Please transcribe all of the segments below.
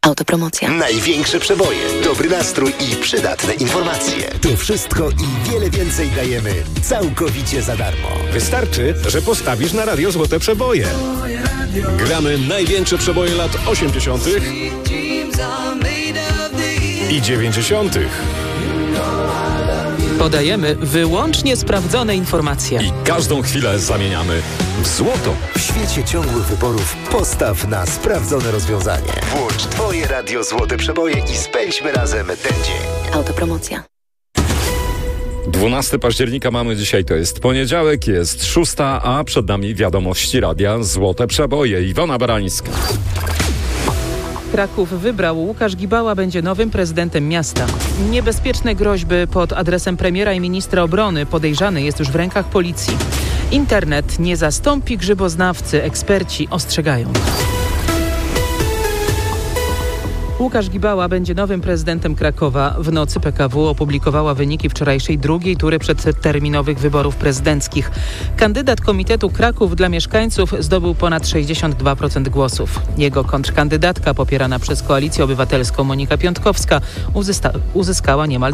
Autopromocja. Największe przeboje, dobry nastrój i przydatne informacje. To wszystko i wiele więcej dajemy całkowicie za darmo. Wystarczy, że postawisz na radio Złote Przeboje. Gramy największe przeboje lat 80. i 90. Podajemy wyłącznie sprawdzone informacje. I każdą chwilę zamieniamy w złoto. W świecie ciągłych wyborów postaw na sprawdzone rozwiązanie. Włącz Twoje radio Złote Przeboje i spędźmy razem ten dzień. Autopromocja. 12 października mamy dzisiaj, to jest poniedziałek, jest 6, a przed nami wiadomości radia Złote Przeboje. Iwona Barańska. Kraków wybrał. Łukasz Gibała będzie nowym prezydentem miasta. Niebezpieczne groźby pod adresem premiera i ministra obrony. Podejrzany jest już w rękach policji. Internet nie zastąpi grzyboznawcy. Eksperci ostrzegają. Łukasz Gibała będzie nowym prezydentem Krakowa. W nocy PKW opublikowała wyniki wczorajszej drugiej tury przedterminowych wyborów prezydenckich. Kandydat Komitetu Kraków dla mieszkańców zdobył ponad 62% głosów. Jego kontrkandydatka, popierana przez Koalicję Obywatelską Monika Piątkowska, uzyskała niemal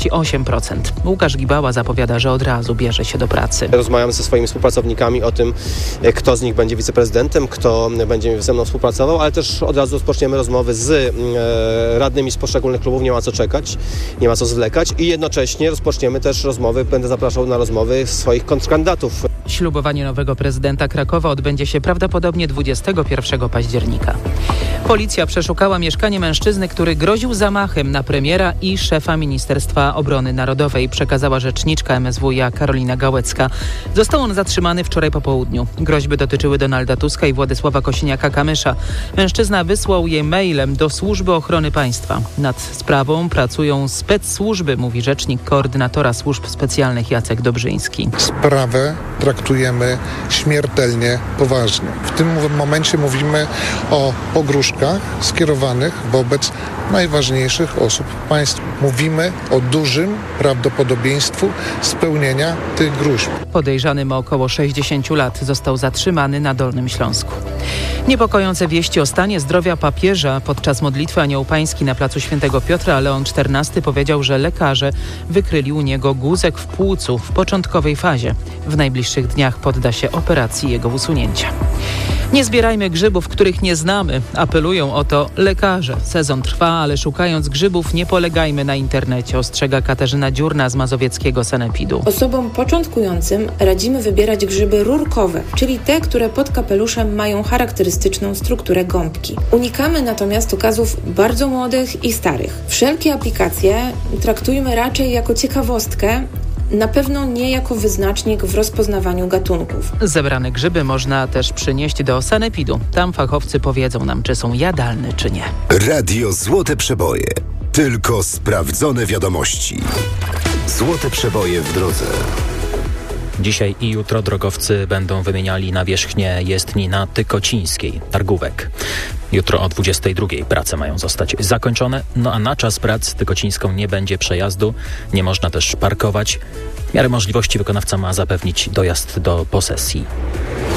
38%. Łukasz Gibała zapowiada, że od razu bierze się do pracy. Rozmawiamy ze swoimi współpracownikami o tym, kto z nich będzie wiceprezydentem, kto będzie ze mną współpracował, ale też od razu rozpoczniemy rozmowy z radnymi z poszczególnych klubów, nie ma co czekać, nie ma co zwlekać i jednocześnie rozpoczniemy też rozmowy, będę zapraszał na rozmowy swoich kontrkandydatów. Ślubowanie nowego prezydenta Krakowa odbędzie się prawdopodobnie 21 października. Policja przeszukała mieszkanie mężczyzny, który groził zamachem na premiera i szefa Ministerstwa Obrony Narodowej, przekazała rzeczniczka MSWiA Karolina Gałecka. Został on zatrzymany wczoraj po południu. Groźby dotyczyły Donalda Tuska i Władysława Kosiniaka-Kamysza. Mężczyzna wysłał je mailem do Służby Ochrony Państwa. Nad sprawą pracują specsłużby, mówi rzecznik koordynatora służb specjalnych Jacek Dobrzyński. Sprawę traktujemy śmiertelnie poważnie. W tym momencie mówimy o pogróżkach skierowanych wobec najważniejszych osób w państwie. Mówimy o dużym prawdopodobieństwu spełnienia tych gruźb. Podejrzany ma około 60 lat. Został zatrzymany na Dolnym Śląsku. Niepokojące wieści o stanie zdrowia papieża. Podczas modlitwy Anioł Pański na placu Świętego Piotra Leon XIV powiedział, że lekarze wykryli u niego guzek w płucu w początkowej fazie. W najbliższych dniach podda się operacji jego usunięcia. Nie zbierajmy grzybów, których nie znamy. Apelują o to lekarze. Sezon trwa, ale szukając grzybów nie polegajmy na internecie, ostrzega Katarzyna Dziurna z mazowieckiego sanepidu. Osobom początkującym radzimy wybierać grzyby rurkowe, czyli te, które pod kapeluszem mają charakterystyczną strukturę gąbki. Unikamy natomiast okazów bardzo młodych i starych. Wszelkie aplikacje traktujmy raczej jako ciekawostkę, na pewno nie jako wyznacznik w rozpoznawaniu gatunków. Zebrane grzyby można też przynieść do sanepidu. Tam fachowcy powiedzą nam, czy są jadalne, czy nie. Radio Złote Przeboje. Tylko sprawdzone wiadomości. Złote Przeboje w drodze. Dzisiaj i jutro drogowcy będą wymieniali nawierzchnię jezdni na Tykocińskiej, Targówek. Jutro o 22:00 prace mają zostać zakończone, a na czas prac Tykocińską nie będzie przejazdu, nie można też parkować. W miarę możliwości wykonawca ma zapewnić dojazd do posesji.